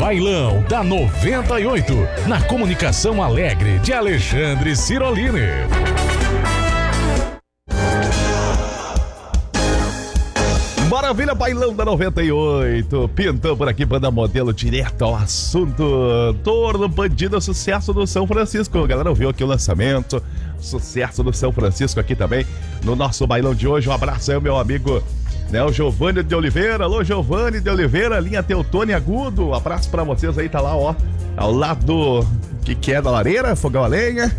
Bailão da 98, na comunicação alegre de Alexandre Cirolini. Maravilha, Bailão da 98. Pintou por aqui, banda modelo, direto ao assunto. Torno Bandido, sucesso do São Francisco. A galera ouviu aqui o lançamento, sucesso do São Francisco aqui também no nosso bailão de hoje. Um abraço aí ao meu amigo, né, o Giovanni de Oliveira. Alô, Giovanni de Oliveira, linha Teutônia Agudo. Um abraço pra vocês aí, tá lá, ó, ao lado do... que é da lareira, fogão a lenha.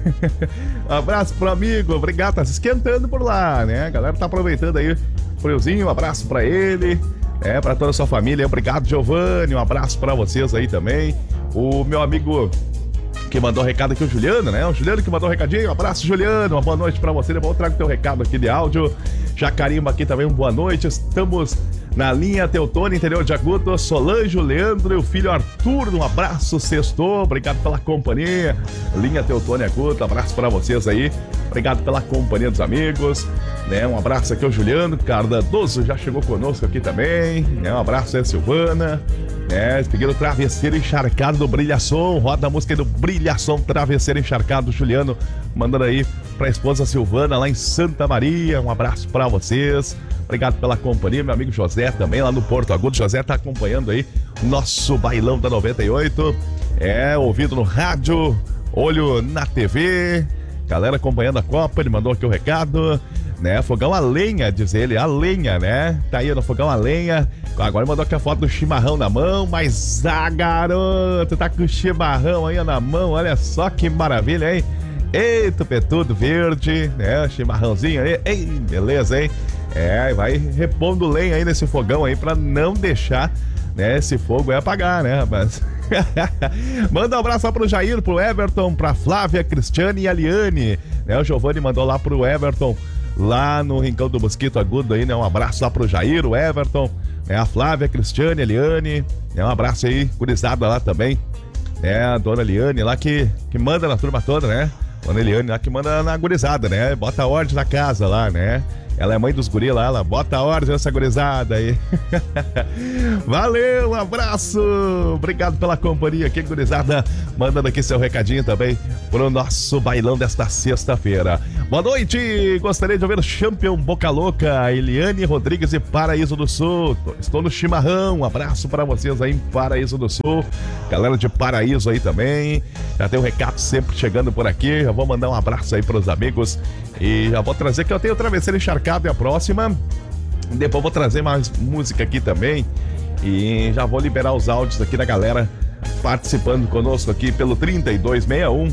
Um abraço pro amigo, obrigado, tá se esquentando por lá, né? A galera tá aproveitando aí, friozinho, um abraço pra ele, pra toda a sua família. Obrigado, Giovanni, um abraço pra vocês aí também. O meu amigo que mandou o recado aqui, o Juliano, né? O Juliano que mandou o recadinho, um abraço, Juliano, uma boa noite pra você. Eu trago teu recado aqui de áudio. Já carimba aqui também, uma boa noite. Estamos na linha Teutônia, interior de Agudo. Solange, Leandro e o filho Arthur, um abraço, sextou, obrigado pela companhia. Linha Teutônia Agudo, abraço pra vocês aí. Obrigado pela companhia dos amigos, né? Um abraço aqui ao Juliano, Cardoso já chegou conosco aqui também, né? Um abraço aí a Silvana, né? Peguei o Travesseiro Encharcado do Brilhação, roda a música aí do Brilhação, Travesseiro Encharcado, Juliano, mandando aí pra esposa Silvana lá em Santa Maria. Um abraço pra vocês, obrigado pela companhia. Meu amigo José também lá no Porto Agudo, José tá acompanhando aí nosso bailão da 98, ouvido no rádio, olho na TV, galera acompanhando a Copa. Ele mandou aqui o recado, né? Fogão a lenha, diz ele, a lenha, né? Tá aí no fogão a lenha. Agora mandou aqui a foto do chimarrão na mão, mas garoto, tá com o chimarrão aí na mão, olha só que maravilha, hein? Eita, petudo verde, né? Chimarrãozinho aí, ei, beleza, hein? Vai repondo lenha aí nesse fogão aí pra não deixar, né, esse fogo apagar, né, rapaz? Manda um abraço lá pro Jair, pro Everton, pra Flávia, Cristiane e Aliane, né? O Giovanni mandou lá pro Everton, lá no Rincão do Mosquito Agudo aí, né? Um abraço lá pro Jair, o Everton, né? A Flávia, Cristiane, Eliane, né? Um abraço aí, gurizada lá também, né? A dona Eliane lá que manda na turma toda, né? Dona Eliane lá que manda na gurizada, né? Bota a ordem na casa lá, né? Ela é mãe dos guri lá, ela bota a ordem nessa gurizada aí. Valeu, um abraço, obrigado pela companhia aqui, gurizada, mandando aqui seu recadinho também pro nosso bailão desta sexta-feira. Boa noite, gostaria de ouvir o Champion Boca Louca, Eliane Rodrigues e Paraíso do Sul. Estou no chimarrão, um abraço para vocês aí em Paraíso do Sul, galera de Paraíso aí também. Já tem um recado sempre chegando por aqui, já vou mandar um abraço aí pros amigos e já vou trazer que eu tenho o Travesseiro Encharcado e a próxima. Depois vou trazer mais música aqui também e já vou liberar os áudios aqui da galera participando conosco aqui pelo 3261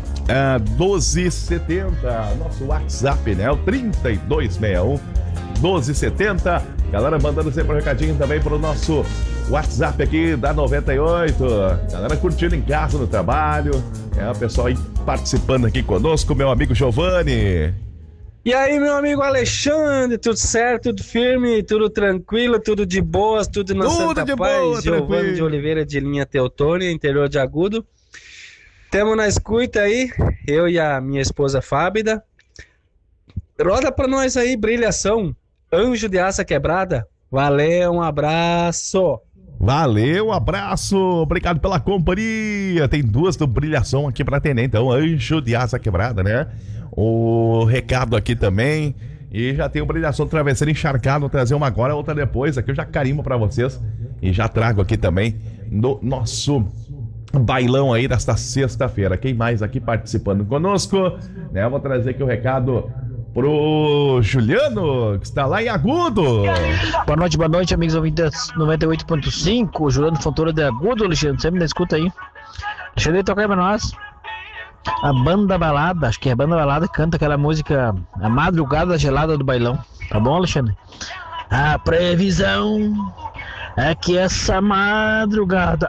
1270, nosso WhatsApp, né? O 3261 1270. Galera mandando sempre um recadinho também pro nosso WhatsApp aqui da 98. Galera curtindo em casa, no trabalho. O pessoal aí participando aqui conosco, meu amigo Giovanni. E aí, meu amigo Alexandre, tudo certo, tudo firme, tudo tranquilo, tudo de boas, tudo na santa de paz. boa, Giovanni de Oliveira, de linha Teutônia, interior de Agudo. Temos na escuta aí, eu e a minha esposa Fábida. Roda pra nós aí, Brilhação, Anjo de Asa Quebrada. Valeu, um abraço. Valeu, um abraço, obrigado pela companhia. Tem duas do Brilhação aqui pra atender, então, Anjo de Asa Quebrada, né? O recado aqui também. E já tem o Brilhação Travesseiro Encharcado. Vou trazer uma agora, outra depois. Aqui eu já carimbo pra vocês. E já trago aqui também no nosso bailão aí desta sexta-feira. Quem mais aqui participando conosco, né? Vou trazer aqui o recado pro Juliano, que está lá em Agudo. Boa noite, amigos ouvintes 98.5. Juliano Fontoura de Agudo, Alexandre, sempre na escuta aí. Alexandre, toca aí pra nós a Banda Balada, acho que é a Banda Balada que canta aquela música A Madrugada Gelada do Bailão. Tá bom, Alexandre? A previsão é que essa madrugada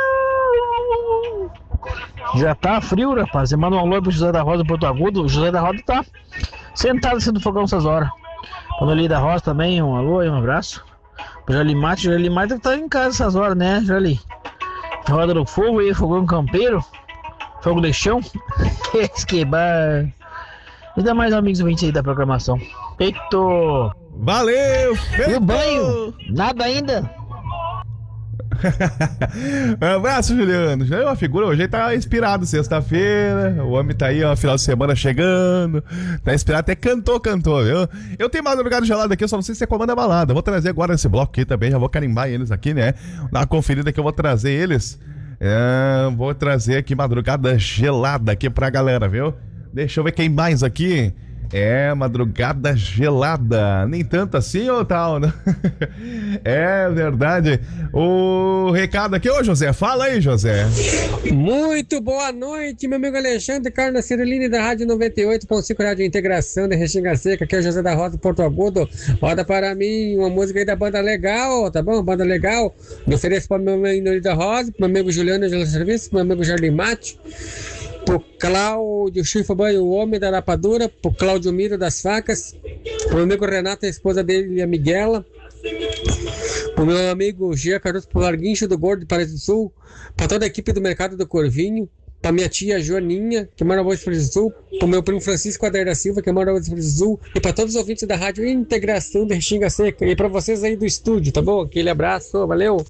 já tá frio, rapaz. Manda um alô pro José da Rosa do Porto Agudo. O José da Rosa tá sentado assim do fogão essas horas. Quando ali da Rosa também, um alô e um abraço. O Jolimate tá em casa essas horas, né, Joli? Roda do fogo aí, fogão campeiro. Fogo de chão. Esquebar. E dá mais amigos ouvintes aí da programação. Feito. Valeu, feito. E o banho? Nada ainda? Um abraço, Juliano. Já é uma figura, hoje ele tá inspirado, sexta-feira, o homem tá aí, ó, final de semana chegando, tá inspirado, até cantou, viu? Eu tenho madrugada gelada aqui, eu só não sei se é comanda balada. Vou trazer agora esse bloco aqui também, já vou carimbar eles aqui, né? Dar uma conferida que eu vou trazer eles. Vou trazer aqui madrugada gelada aqui pra galera, viu? Deixa eu ver quem mais aqui. Madrugada gelada. Nem tanto assim ou tal, né? É verdade. O recado aqui, ô José, fala aí, José. Muito boa noite, meu amigo Alexandre Carlos Ciruline da Rádio 98.5 Rádio Integração de Restinga Seca, aqui é o José da Rosa Porto Agudo. Roda para mim uma música aí da Banda Legal, tá bom? Banda Legal. Me ofereço para meu amigo da Rosa, pro meu amigo Juliano de Serviço, pro meu amigo Jardim Mate, pro Cláudio Chifa Banho, o homem da rapadura, pro Cláudio Miro das Facas, pro meu amigo Renato, a esposa dele e a Miguela, pro meu amigo Gia Caruso, pro Larguincho do Gordo de Paris do Sul, pra toda a equipe do Mercado do Corvinho, pra minha tia Joaninha, que mora na Voz do Paris do Sul, pro meu primo Francisco Adair da Silva, que mora na Voz do Paris do Sul, e pra todos os ouvintes da Rádio Integração de Restinga Seca, e pra vocês aí do estúdio, tá bom? Aquele abraço, valeu!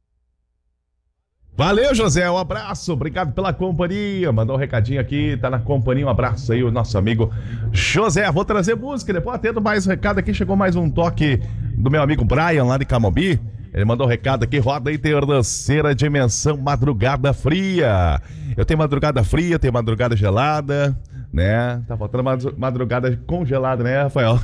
Valeu, José, um abraço, obrigado pela companhia, mandou um recadinho aqui, tá na companhia, um abraço aí, o nosso amigo José. Vou trazer música, depois atendo mais um recado aqui, chegou mais um toque do meu amigo Brian lá de Camobi, ele mandou um recado aqui, roda aí, terceira dimensão, madrugada fria. Eu tenho madrugada fria, tenho madrugada gelada, né? Tá faltando madrugada congelada, né, Rafael?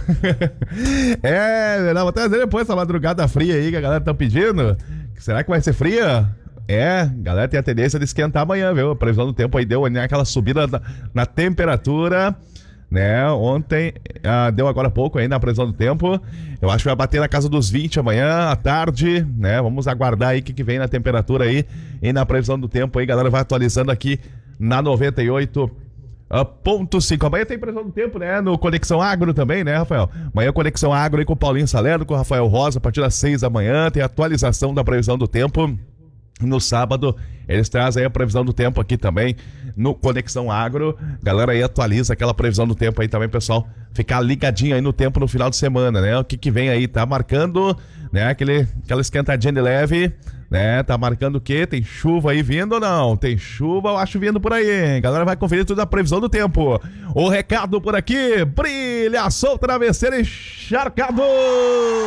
Vou trazer depois essa madrugada fria aí que a galera tá pedindo. Será que vai ser fria? Galera tem a tendência de esquentar amanhã, viu? A previsão do tempo aí deu aquela subida na temperatura, né? Ontem, deu agora há pouco ainda a previsão do tempo. Eu acho que vai bater na casa dos 20 amanhã, à tarde, né? Vamos aguardar aí o que vem na temperatura aí e na previsão do tempo aí, galera, vai atualizando aqui na 98.5. Amanhã tem previsão do tempo, né? No Conexão Agro também, né, Rafael? Amanhã Conexão Agro aí com o Paulinho Salerno, com o Rafael Rosa, a partir das 6 da manhã, tem atualização da previsão do tempo. No sábado, eles trazem aí a previsão do tempo aqui também, no Conexão Agro. Galera aí atualiza aquela previsão do tempo aí também, pessoal. Ficar ligadinho aí no tempo no final de semana, né? O que vem aí, tá marcando, né? Aquela esquentadinha de leve, né? Tá marcando o quê? Tem chuva aí vindo ou não? Tem chuva, eu acho, vindo por aí, hein? Galera vai conferir tudo a previsão do tempo. O recado por aqui, brilha, solta na besteira encharcado!